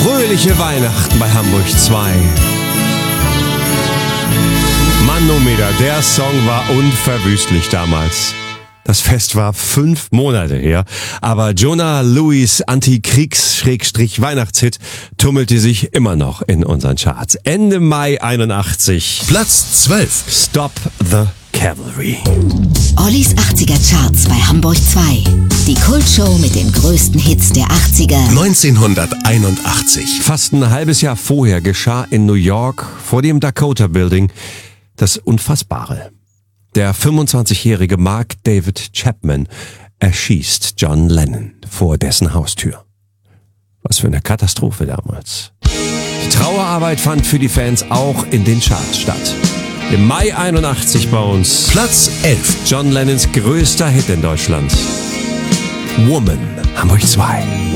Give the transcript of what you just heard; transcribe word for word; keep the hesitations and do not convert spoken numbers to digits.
Fröhliche Weihnachten bei Hamburg zwei. Manometer, der Song war unverwüstlich damals. Das Fest war fünf Monate her, aber Jonah Lewis Antikriegs-Weihnachtshit tummelte sich immer noch in unseren Charts. Ende Mai einundachtzig. Platz zwölf. Stop the Cavalry. Ollis achtziger Charts bei Hamburg zwei. Die Kultshow mit den größten Hits der achtziger. neunzehnhunderteinundachtzig. Fast ein halbes Jahr vorher geschah in New York vor dem Dakota Building das Unfassbare. Der fünfundzwanzigjährige Mark David Chapman erschießt John Lennon vor dessen Haustür. Was für eine Katastrophe damals. Die Trauerarbeit fand für die Fans auch in den Charts statt. Im Mai einundachtzig bei uns Platz elf. John Lennons größter Hit in Deutschland. Woman, Hamburg zwei.